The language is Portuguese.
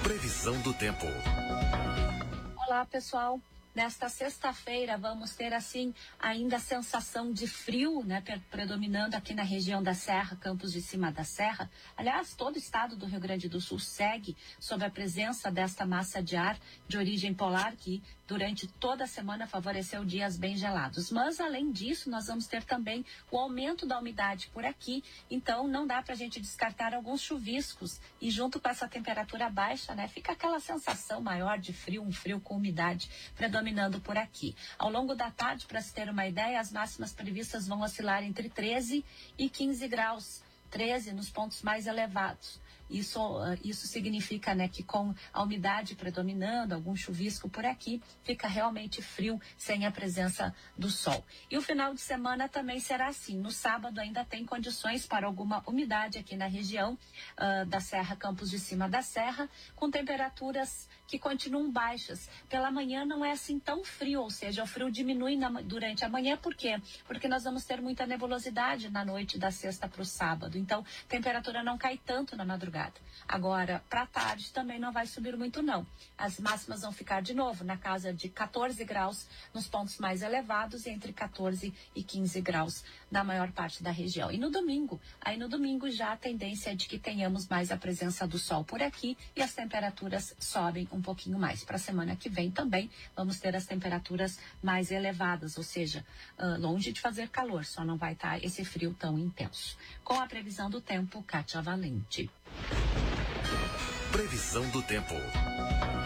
Previsão do tempo. Olá, pessoal. Nesta sexta-feira vamos ter, assim, ainda a sensação de frio, né, predominando aqui na região da Serra, Campos de Cima da Serra. Aliás, todo o estado do Rio Grande do Sul segue sob a presença desta massa de ar de origem polar que durante toda a semana favoreceu dias bem gelados. Mas, além disso, nós vamos ter também o aumento da umidade por aqui. Então, não dá para a gente descartar alguns chuviscos. E junto com essa temperatura baixa, né, fica aquela sensação maior de frio, um frio com umidade predominando por aqui. Ao longo da tarde, para se ter uma ideia, as máximas previstas vão oscilar entre 13 e 15 graus. 13 nos pontos mais elevados. Isso significa, né, que com a umidade predominando, algum chuvisco por aqui, fica realmente frio sem a presença do sol. E o final de semana também será assim. No sábado ainda tem condições para alguma umidade aqui na região da Serra, Campos de Cima da Serra, com temperaturas que continuam baixas. Pela manhã não é assim tão frio, ou seja, o frio diminui durante a manhã. Por quê? Porque nós vamos ter muita nebulosidade na noite da sexta para o sábado. Então, a temperatura não cai tanto na madrugada. Agora, para tarde também não vai subir muito, não. As máximas vão ficar de novo na casa de 14 graus nos pontos mais elevados e entre 14 e 15 graus na maior parte da região. E no domingo, já a tendência é de que tenhamos mais a presença do sol por aqui e as temperaturas sobem um pouquinho mais. Para a semana que vem também vamos ter as temperaturas mais elevadas, ou seja, longe de fazer calor, só não vai estar esse frio tão intenso. Com a previsão do tempo, Kátia Valente. Previsão do tempo.